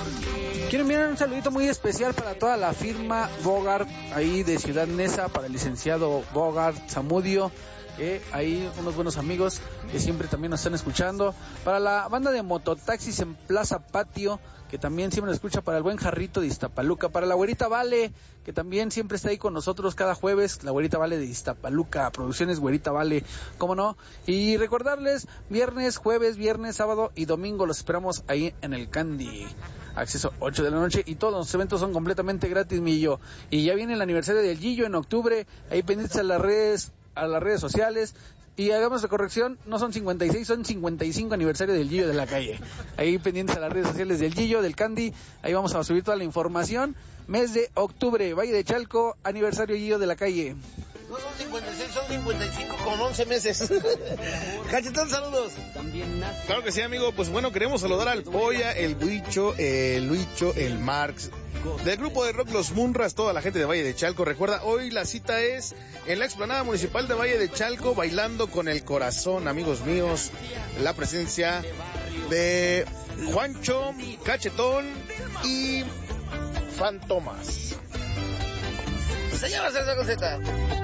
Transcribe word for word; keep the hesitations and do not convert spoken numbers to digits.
Quiero enviar un saludito muy especial para toda la firma Bogart ahí de Ciudad Neza, para el licenciado Bogart Zamudio, que ahí unos buenos amigos que siempre también nos están escuchando, para la banda de mototaxis en Plaza Patio, que también siempre nos escucha, para el buen Jarrito de Iztapaluca, para la güerita Vale, que también siempre está ahí con nosotros cada jueves, la güerita Vale de Iztapaluca, Producciones Güerita Vale, cómo no, y recordarles, viernes, jueves, viernes, sábado y domingo los esperamos ahí en el Candy, acceso ocho de la noche, y todos los eventos son completamente gratis, Millo, y ya viene el aniversario del Gillo en octubre, ahí pendientes a las redes, a las redes sociales, y hagamos la corrección, no son cincuenta y seis, son cincuenta y cinco aniversario del Gillo de la Calle. Ahí pendientes a las redes sociales del Gillo, del Candy, ahí vamos a subir toda la información. Mes de octubre, Valle de Chalco, aniversario Gillo de la Calle. No son cincuenta y seis, son cincuenta y cinco con once meses. Cachetón, saludos. Claro que sí, amigo. Pues bueno, queremos saludar al Polla, el Buicho, el Luicho, el Marx, del grupo de rock Los Munras, toda la gente de Valle de Chalco. Recuerda, hoy la cita es en la explanada municipal de Valle de Chalco, bailando con el corazón, amigos míos. La presencia de Juancho, Cachetón y Fantomas. Se llama esa coseta.